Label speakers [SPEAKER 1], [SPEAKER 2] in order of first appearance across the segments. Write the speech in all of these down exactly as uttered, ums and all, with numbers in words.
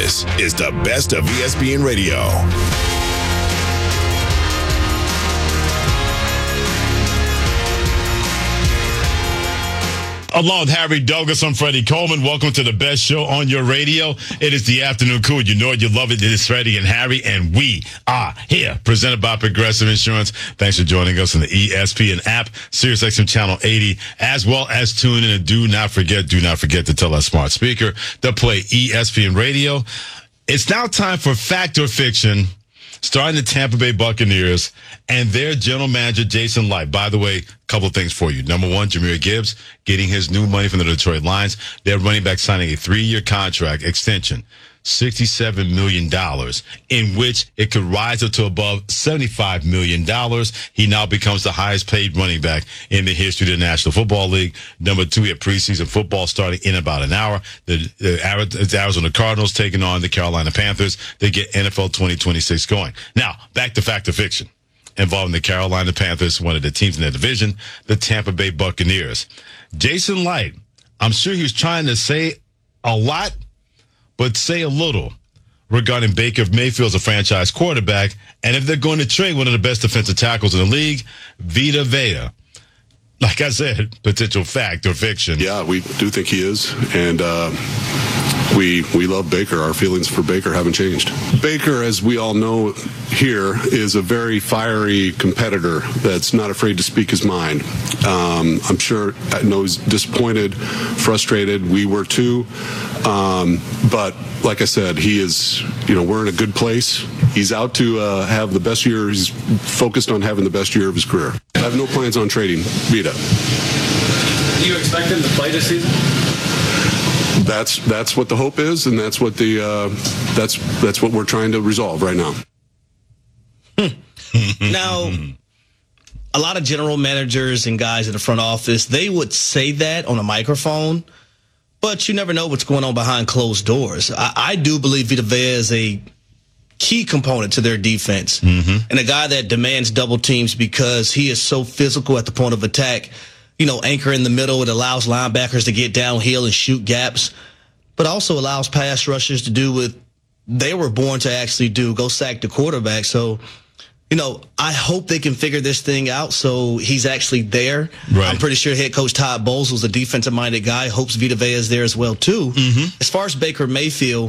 [SPEAKER 1] This is the best of E S P N Radio.
[SPEAKER 2] Along with Harry Douglas, I'm Freddie Coleman. Welcome to the best show on your radio. It is the Afternoon Cool. You know it, you love it. It is Freddie and Harry, and we are here. Presented by Progressive Insurance. Thanks for joining us on the E S P N app, SiriusXM Channel eighty, as well as tune in. And do not forget, do not forget to tell our smart speaker to play E S P N Radio. It's now time for Fact or Fiction, starring the Tampa Bay Buccaneers and their general manager, Jason Licht. By the way, a couple of things for you. Number one, Jahmyr Gibbs getting his new money from the Detroit Lions. Their running back signing a three-year contract extension, sixty-seven million dollars, in which it could rise up to above seventy-five million dollars. He now becomes the highest paid running back in the history of the National Football League. Number two, we have preseason football starting in about an hour. The, the Arizona Cardinals taking on the Carolina Panthers. They get N F L twenty twenty-six going. Now, back to Fact or Fiction, involving the Carolina Panthers, one of the teams in their division, the Tampa Bay Buccaneers. Jason Licht, I'm sure he was trying to say a lot, but say a little regarding Baker Mayfield as a franchise quarterback, and if they're going to trade one of the best defensive tackles in the league, Vita Vea. Like I said, potential fact or fiction.
[SPEAKER 3] Yeah, we do think he is, and uh, we we love Baker. Our feelings for Baker haven't changed. Baker, as we all know here, is a very fiery competitor that's not afraid to speak his mind. Um, I'm sure, I know he's disappointed, frustrated. We were too. Um, but like I said, he is, you know, we're in a good place. He's out to uh, have the best year. He's focused on having the best year of his career. I have no plans on trading Vita.
[SPEAKER 4] Do you expect him to play this season?
[SPEAKER 3] That's that's what the hope is, and that's what the uh, that's that's what we're trying to resolve right now.
[SPEAKER 5] Now, a lot of general managers and guys in the front office, they would say that on a microphone, but you never know what's going on behind closed doors. I, I do believe Vita Vea is a key component to their defense, mm-hmm. and a guy that demands double teams because he is so physical at the point of attack. You know, anchor in the middle. It allows linebackers to get downhill and shoot gaps, but also allows pass rushers to do what they were born to actually do, go sack the quarterback. So, you know, I hope they can figure this thing out so he's actually there. Right. I'm pretty sure head coach Todd Bowles, who's a defensive-minded guy, hopes Vita Vea is there as well, too. Mm-hmm. As far as Baker Mayfield,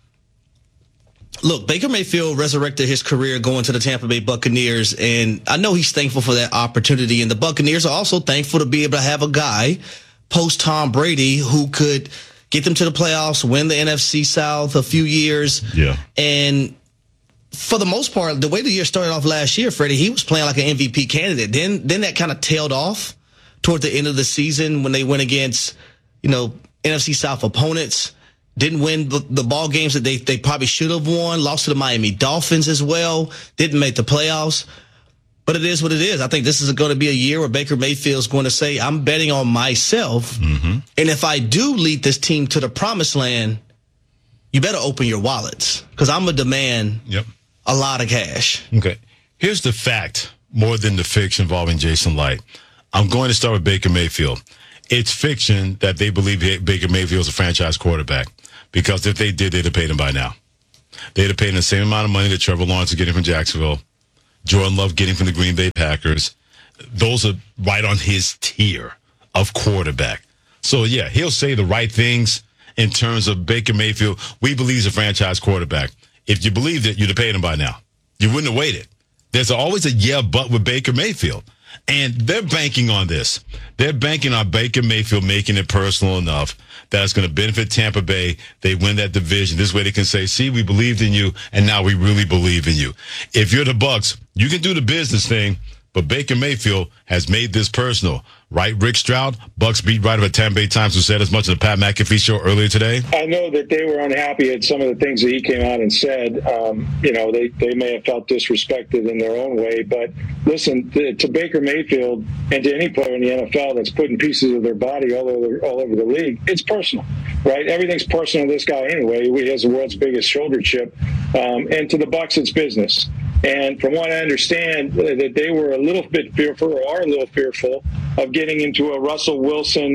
[SPEAKER 5] look, Baker Mayfield resurrected his career going to the Tampa Bay Buccaneers, and I know he's thankful for that opportunity. And the Buccaneers are also thankful to be able to have a guy post Tom Brady who could get them to the playoffs, win the N F C South a few years.
[SPEAKER 2] Yeah.
[SPEAKER 5] And for the most part, the way the year started off last year, Freddie, he was playing like an M V P candidate. Then, then that kind of tailed off toward the end of the season when they went against, you know, N F C South opponents. Didn't win the, the ball games that they, they probably should have won. Lost to the Miami Dolphins as well. Didn't make the playoffs. But it is what it is. I think this is going to be a year where Baker Mayfield is going to say, I'm betting on myself. Mm-hmm. And if I do lead this team to the promised land, you better open your wallets because I'm going to demand yep. a lot of cash.
[SPEAKER 2] Okay. Here's the fact more than the fiction involving Jason Licht. I'm going to start with Baker Mayfield. It's fiction that they believe Baker Mayfield is a franchise quarterback. Because if they did, they'd have paid him by now. They'd have paid him the same amount of money that Trevor Lawrence is getting from Jacksonville, Jordan Love getting from the Green Bay Packers. Those are right on his tier of quarterback. So, yeah, he'll say the right things in terms of Baker Mayfield. We believe he's a franchise quarterback. If you believed it, you'd have paid him by now. You wouldn't have waited. There's always a yeah, but with Baker Mayfield. And they're banking on this. They're banking on Baker Mayfield making it personal enough that it's going to benefit Tampa Bay. They win that division. This way they can say, see, we believed in you, and now we really believe in you. If you're the Bucs, you can do the business thing, but Baker Mayfield has made this personal. Right, Rick Stroud, Bucs beat writer at Tampa Bay Times, who said as much on the Pat McAfee show earlier today?
[SPEAKER 6] I know that they were unhappy at some of the things that he came out and said. Um, you know, they, they may have felt disrespected in their own way. But listen, to, to Baker Mayfield and to any player in the N F L that's putting pieces of their body all over, all over the league, it's personal, right? Everything's personal to this guy anyway. He has the world's biggest shoulder chip. Um, and to the Bucs, it's business. And from what I understand, that they were a little bit fearful or are a little fearful of getting into a Russell Wilson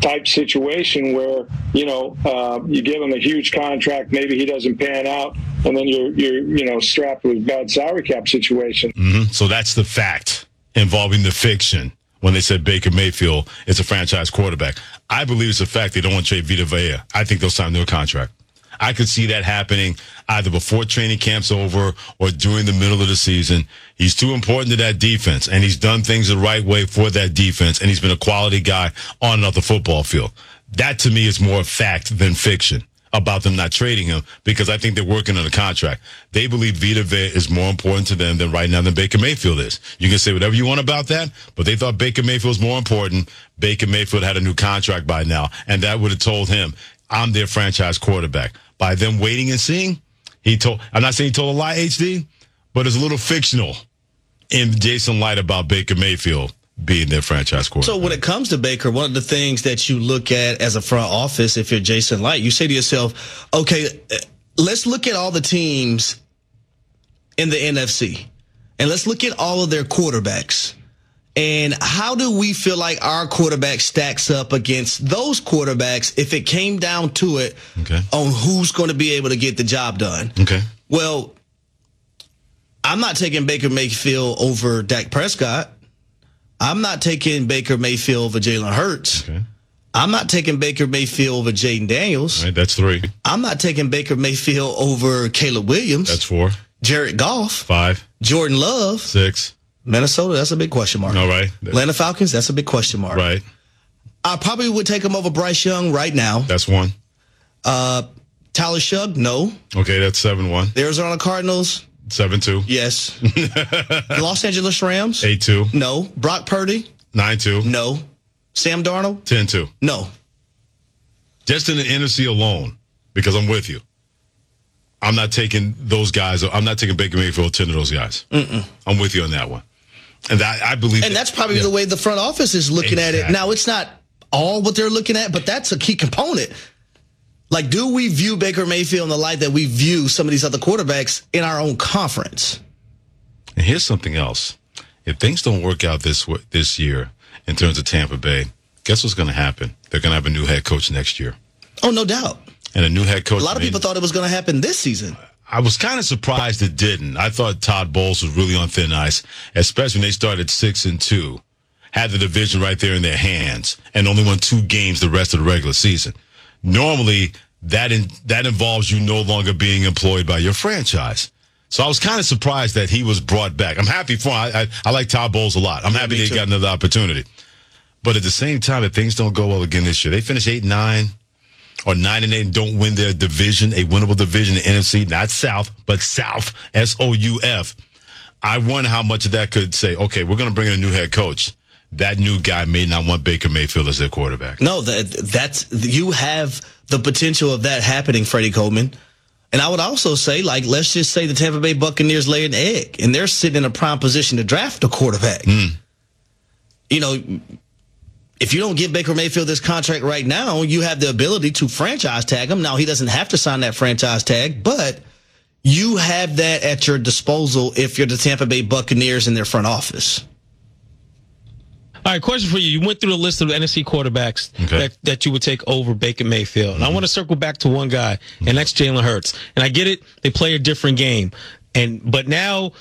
[SPEAKER 6] type situation where, you know, uh, you give him a huge contract, maybe he doesn't pan out, and then you're, you're you know, strapped with a bad salary cap situation.
[SPEAKER 2] Mm-hmm. So that's the fact involving the fiction when they said Baker Mayfield is a franchise quarterback. I believe it's a fact they don't want to trade Vita Vea. I think they'll sign a new contract. I could see that happening either before training camp's over or during the middle of the season. He's too important to that defense, and he's done things the right way for that defense, and he's been a quality guy on and off the football field. That, to me, is more fact than fiction about them not trading him, because I think they're working on a contract. They believe Vita Vea is more important to them than right now than Baker Mayfield is. You can say whatever you want about that, but they thought Baker Mayfield was more important. Baker Mayfield had a new contract by now, and that would have told him, I'm their franchise quarterback. By them waiting and seeing, he told, I'm not saying he told a lie, H D, but it's a little fictional in Jason Light about Baker Mayfield being their franchise quarterback.
[SPEAKER 5] So when it comes to Baker, one of the things that you look at as a front office, if you're Jason Light, you say to yourself, okay, let's look at all the teams in the N F C, and let's look at all of their quarterbacks. And how do we feel like our quarterback stacks up against those quarterbacks if it came down to it
[SPEAKER 2] okay.
[SPEAKER 5] on who's going to be able to get the job done?
[SPEAKER 2] Okay.
[SPEAKER 5] Well, I'm not taking Baker Mayfield over Dak Prescott. I'm not taking Baker Mayfield over Jalen Hurts.
[SPEAKER 2] Okay.
[SPEAKER 5] I'm not taking Baker Mayfield over Jaden Daniels.
[SPEAKER 2] All right, that's three.
[SPEAKER 5] I'm not taking Baker Mayfield over Caleb Williams.
[SPEAKER 2] That's four.
[SPEAKER 5] Jared Goff.
[SPEAKER 2] Five.
[SPEAKER 5] Jordan Love.
[SPEAKER 2] Six.
[SPEAKER 5] Minnesota, that's a big question mark.
[SPEAKER 2] All right.
[SPEAKER 5] Atlanta Falcons, that's a big question mark.
[SPEAKER 2] Right.
[SPEAKER 5] I probably would take him over Bryce Young right now.
[SPEAKER 2] That's one.
[SPEAKER 5] Uh, Tyler Shugg, no.
[SPEAKER 2] Okay, that's seven one.
[SPEAKER 5] The Arizona Cardinals.
[SPEAKER 2] seven two.
[SPEAKER 5] Yes. The Los Angeles Rams.
[SPEAKER 2] eight two.
[SPEAKER 5] No. Brock Purdy.
[SPEAKER 2] nine two.
[SPEAKER 5] No. Sam Darnold.
[SPEAKER 2] ten two.
[SPEAKER 5] No.
[SPEAKER 2] Just in the N F C alone, because I'm with you. I'm not taking those guys. I'm not taking Baker Mayfield, ten of those guys. Mm-mm. I'm with you on that one. And I, I believe,
[SPEAKER 5] and
[SPEAKER 2] that,
[SPEAKER 5] that's probably
[SPEAKER 2] yeah.
[SPEAKER 5] the way the front office is looking
[SPEAKER 2] Exactly.
[SPEAKER 5] at it. Now, it's not all what they're looking at, but that's a key component. Like, do we view Baker Mayfield in the light that we view some of these other quarterbacks in our own conference?
[SPEAKER 2] And here's something else. If things don't work out this this year in terms of Tampa Bay, guess what's going to happen? They're going to have a new head coach next year.
[SPEAKER 5] Oh, no doubt.
[SPEAKER 2] And a new head coach.
[SPEAKER 5] A lot of people thought it was going to happen this season.
[SPEAKER 2] I was kind of surprised it didn't. I thought Todd Bowles was really on thin ice, especially when they started six and two, had the division right there in their hands, and only won two games the rest of the regular season. Normally, that in, that involves you no longer being employed by your franchise. So I was kind of surprised that he was brought back. I'm happy for him. I, I, I like Todd Bowles a lot. I'm
[SPEAKER 5] Yeah,
[SPEAKER 2] happy
[SPEAKER 5] me
[SPEAKER 2] he
[SPEAKER 5] too.
[SPEAKER 2] got another opportunity. But at the same time, if things don't go well again this year, they finish eight and nine. Or nine and eight and don't win their division, a winnable division in the N F C, not South, but South, S O U F. I wonder how much of that could say, okay, we're going to bring in a new head coach. That new guy may not want Baker Mayfield as their quarterback.
[SPEAKER 5] No, that that's you have the potential of that happening, Freddie Coleman. And I would also say, like, let's just say the Tampa Bay Buccaneers lay an egg, and they're sitting in a prime position to draft a quarterback.
[SPEAKER 2] Mm.
[SPEAKER 5] You know, if you don't give Baker Mayfield this contract right now, you have the ability to franchise tag him. Now, he doesn't have to sign that franchise tag, but you have that at your disposal if you're the Tampa Bay Buccaneers in their front office.
[SPEAKER 7] All right, question for you. You went through the list of N F C quarterbacks
[SPEAKER 2] Okay.
[SPEAKER 7] that, that you would take over Baker Mayfield. And I want to circle back to one guy, and that's Jalen Hurts. And I get it. They play a different game. And but now,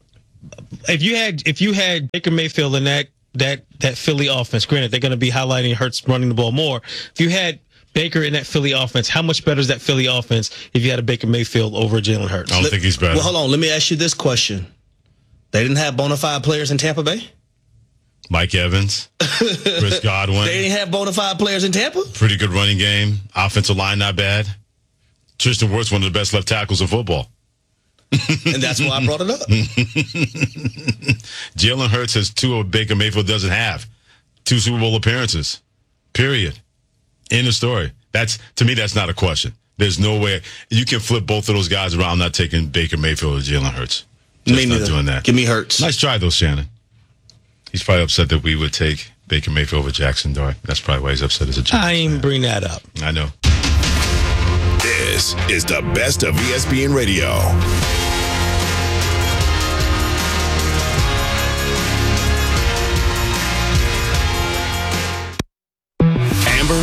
[SPEAKER 7] if you had if you had Baker Mayfield in that that that Philly offense, granted, they're going to be highlighting Hurts running the ball more. If you had Baker in that Philly offense, how much better is that Philly offense if you had a Baker Mayfield over Jalen Hurts?
[SPEAKER 2] I don't
[SPEAKER 5] Let-
[SPEAKER 2] think he's better.
[SPEAKER 5] Well, hold on. Let me ask you this question. They didn't have bona fide players in Tampa Bay?
[SPEAKER 2] Mike Evans, Chris Godwin,
[SPEAKER 5] They didn't have bona fide players in Tampa?
[SPEAKER 2] pretty good running game. Offensive line, not bad. Tristan Wirfs, one of the best left tackles in football.
[SPEAKER 5] And that's why I brought it up.
[SPEAKER 2] Jalen Hurts has two of Baker Mayfield doesn't have. Two Super Bowl appearances. Period. End of story. That's to me, that's not a question. There's no way you can flip both of those guys around. I'm not taking Baker Mayfield or Jalen Hurts. Just
[SPEAKER 5] Me
[SPEAKER 2] not
[SPEAKER 5] neither.
[SPEAKER 2] doing that.
[SPEAKER 5] Give me Hurts.
[SPEAKER 2] Nice try, though, Shannon. He's probably upset that we would take Baker Mayfield over Jackson Dart. That's probably why he's upset as a Giants
[SPEAKER 7] I ain't
[SPEAKER 2] fan.
[SPEAKER 7] bring that up.
[SPEAKER 2] I know.
[SPEAKER 1] This is the best of E S P N Radio. Amber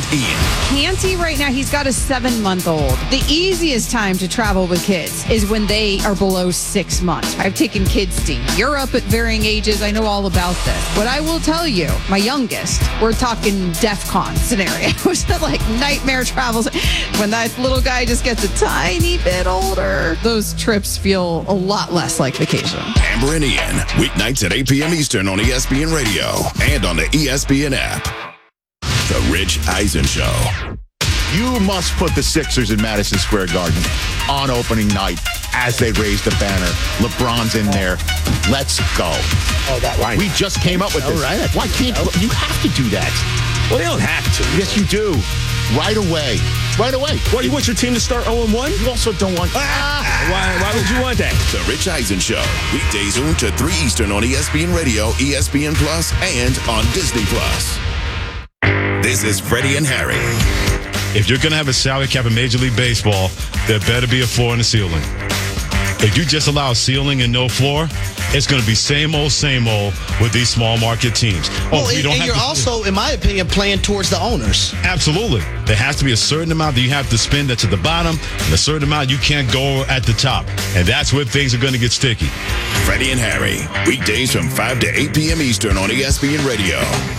[SPEAKER 1] Ian.
[SPEAKER 8] Canty right now, he's got a seven-month-old. The easiest time to travel with kids is when they are below six months. I've taken kids to Europe at varying ages. I know all about this. But I will tell you, my youngest, we're talking DEFCON scenarios, like nightmare travels. When that little guy just gets a tiny bit older, those trips feel a lot less like vacation.
[SPEAKER 1] Amber and Ian, weeknights at eight p.m. Eastern on E S P N Radio and on the E S P N app. The Rich Eisen Show.
[SPEAKER 9] You must put the Sixers in Madison Square Garden on opening night as they raise the banner. LeBron's in there. Let's go.
[SPEAKER 10] Oh, that line.
[SPEAKER 9] We just came up with this.
[SPEAKER 10] All right.
[SPEAKER 9] Why can't you have to do that?
[SPEAKER 10] Well, they don't have to.
[SPEAKER 9] Yes, you do. Right away. Right away.
[SPEAKER 10] What, you want your team to start oh and one?
[SPEAKER 9] You also don't want...
[SPEAKER 10] Ah, why, why would you want that?
[SPEAKER 1] The Rich Eisen Show. Weekdays noon to three Eastern on E S P N Radio, E S P N Plus, and on Disney Plus. This is Freddie and Harry.
[SPEAKER 2] If you're going to have a salary cap in Major League Baseball, there better be a floor and a ceiling. If you just allow a ceiling and no floor, it's going to be same old, same old with these small market teams. Oh,
[SPEAKER 5] Well,
[SPEAKER 2] you
[SPEAKER 5] and,
[SPEAKER 2] don't
[SPEAKER 5] and
[SPEAKER 2] have
[SPEAKER 5] you're
[SPEAKER 2] to,
[SPEAKER 5] also, in my opinion, playing towards the owners.
[SPEAKER 2] Absolutely. There has to be a certain amount that you have to spend that's at the bottom and a certain amount you can't go at the top. And that's where things are going to get sticky.
[SPEAKER 1] Freddie and Harry. Weekdays from five to eight p.m. Eastern on E S P N Radio.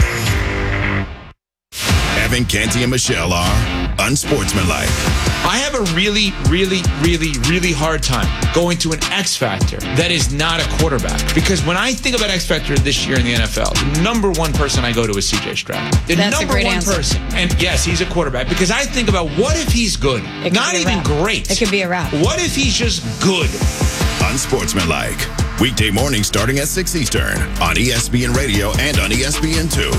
[SPEAKER 1] Evan, Canty, and Michelle are unsportsmanlike.
[SPEAKER 11] I have a really, really, really, really hard time going to an X Factor that is not a quarterback. Because when I think about X Factor this year in the N F L, the number one person I go to is C J Stroud. The
[SPEAKER 8] That's
[SPEAKER 11] number
[SPEAKER 8] a great
[SPEAKER 11] one
[SPEAKER 8] answer.
[SPEAKER 11] person. And yes, he's a quarterback. Because I think about what if he's good?
[SPEAKER 8] It could
[SPEAKER 11] Not
[SPEAKER 8] be a
[SPEAKER 11] even
[SPEAKER 8] wrap.
[SPEAKER 11] great.
[SPEAKER 8] It could be a wrap.
[SPEAKER 11] What if he's just good?
[SPEAKER 1] Unsportsmanlike. Weekday mornings starting at six Eastern on E S P N Radio and on E S P N two.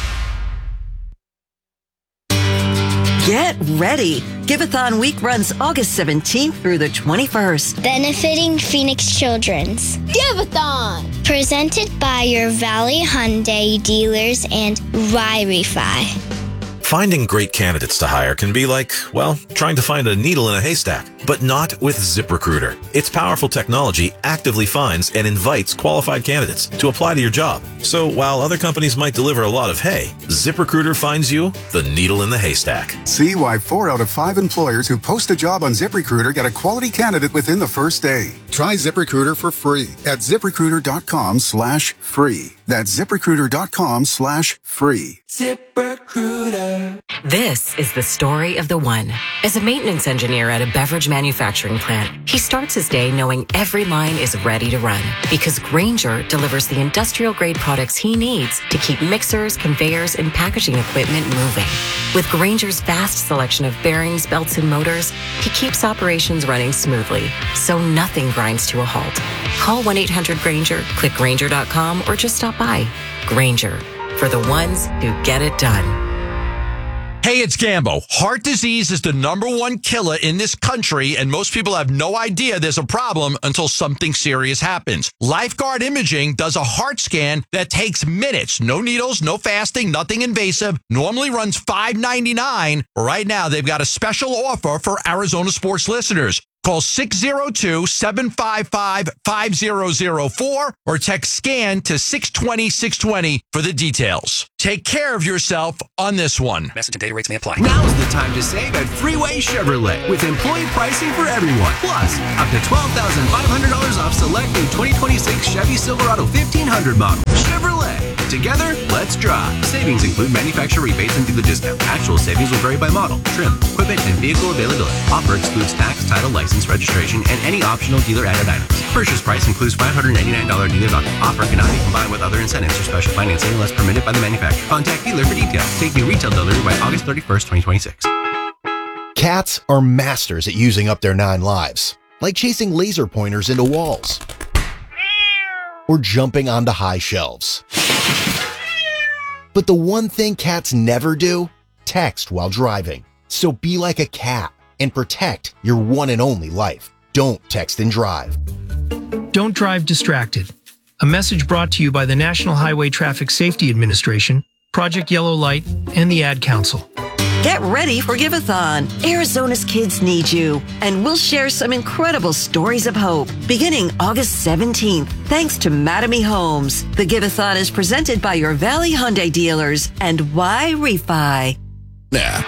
[SPEAKER 12] Get ready. Giveathon week runs August seventeenth through the twenty-first.
[SPEAKER 13] Benefiting Phoenix Children's. Giveathon! Presented by your Valley Hyundai dealers and Y-Refi.
[SPEAKER 14] Finding great candidates to hire can be like, well, trying to find a needle in a haystack, but not with ZipRecruiter. Its powerful technology actively finds and invites qualified candidates to apply to your job. So while other companies might deliver a lot of hay, ZipRecruiter finds you the needle in the haystack.
[SPEAKER 15] See why four out of five employers who post a job on ZipRecruiter get a quality candidate within the first day. Try ZipRecruiter for free at ZipRecruiter.com slash free. That's ZipRecruiter.com slash free.
[SPEAKER 16] ZipRecruiter. This is the story of the one. As a maintenance engineer at a beverage manufacturing plant, he starts his day knowing every line is ready to run because Grainger delivers the industrial-grade products he needs to keep mixers, conveyors, and packaging equipment moving. With Grainger's vast selection of bearings, belts, and motors, he keeps operations running smoothly, so nothing grinds to a halt. Call one eight hundred Grainger, click Grainger dot com, or just stop by. Grainger, for the ones who get it done.
[SPEAKER 17] Hey, it's Gambo. Heart disease is the number one killer in this country, and most people have no idea there's a problem until something serious happens. Lifeguard Imaging does a heart scan that takes minutes. No needles, no fasting, nothing invasive. Normally runs five ninety-nine. Right now, they've got a special offer for Arizona sports listeners. Call six oh two, seven five five, five oh oh four or text SCAN to six twenty, six twenty for the details. Take care of yourself on this one.
[SPEAKER 18] Message and data rates may apply.
[SPEAKER 19] Now's the time to save at Freeway Chevrolet with employee pricing for everyone. Plus, up to twelve thousand five hundred dollars off select new twenty twenty-six Chevy Silverado fifteen hundred model. Chevrolet. Together, let's drive. Savings include manufacturer rebates and dealer discount. Actual savings will vary by model, trim, equipment, and vehicle availability. Offer excludes tax, title, license, registration, and any optional dealer-added items. Purchase price includes five hundred ninety-nine dollars dealer value. Offer cannot be combined with other incentives or special financing unless permitted by the manufacturer. Contact dealer for details. Take new retail delivery by August thirty-first, twenty twenty-six.
[SPEAKER 20] Cats are masters at using up their nine lives, like chasing laser pointers into walls or jumping onto high shelves. But the one thing cats never do, text while driving. So be like a cat and protect your one and only life. Don't text and drive.
[SPEAKER 21] Don't drive distracted. A message brought to you by the National Highway Traffic Safety Administration, Project Yellow Light, and the Ad Council.
[SPEAKER 12] Get ready for Giveathon. Arizona's kids need you, and we'll share some incredible stories of hope beginning August seventeenth, thanks to Mattamy Homes. The Giveathon is presented by your Valley Hyundai dealers and Y-Refi.
[SPEAKER 1] Now,